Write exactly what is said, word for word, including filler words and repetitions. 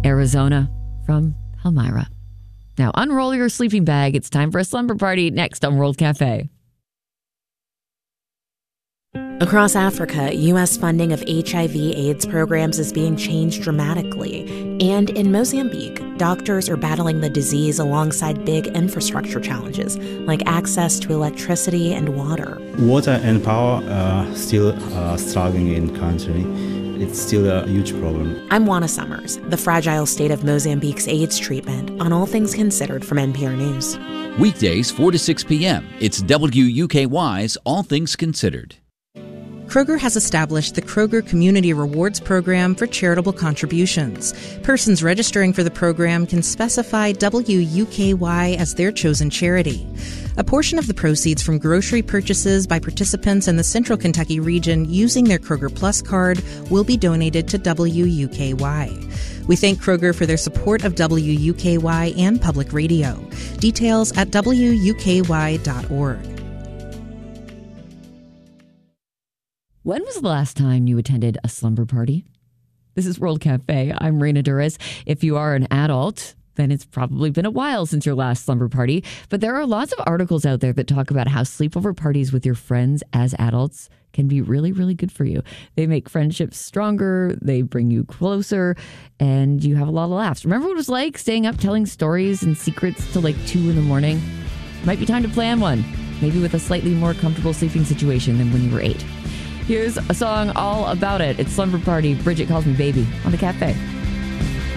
Arizona from Palmyra. Now unroll your sleeping bag. It's time for a slumber party next on World Cafe. Across Africa, U S funding of H I V AIDS programs is being changed dramatically. And in Mozambique, doctors are battling the disease alongside big infrastructure challenges, like access to electricity and water. Water and power are still uh, struggling in the country. It's still a huge problem. I'm Juana Summers, the fragile state of Mozambique's AIDS treatment, on All Things Considered from N P R News. Weekdays, four to six p.m. It's W U K Y's All Things Considered. Kroger has established the Kroger Community Rewards Program for charitable contributions. Persons registering for the program can specify W U K Y as their chosen charity. A portion of the proceeds from grocery purchases by participants in the Central Kentucky region using their Kroger Plus card will be donated to W U K Y. We thank Kroger for their support of W U K Y and public radio. Details at W U K Y dot org. When was the last time you attended a slumber party? This is World Cafe. I'm Raina Duras. If you are an adult, then it's probably been a while since your last slumber party. But there are lots of articles out there that talk about how sleepover parties with your friends as adults can be really, really good for you. They make friendships stronger, they bring you closer, and you have a lot of laughs. Remember what it was like staying up telling stories and secrets till like two in the morning? Might be time to plan one, maybe with a slightly more comfortable sleeping situation than when you were eight. Here's a song all about it. It's Slumber Party, Bridget Calls Me Baby on the Cafe.